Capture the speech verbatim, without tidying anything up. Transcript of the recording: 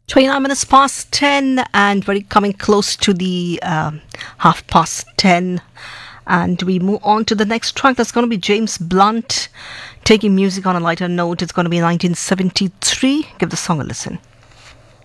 twenty-nine minutes past ten, and we're coming close to the um, half past ten. And we move on to the next track. That's going to be James Blunt taking music on a lighter note. It's going to be nineteen seventy-three. Give the song a listen.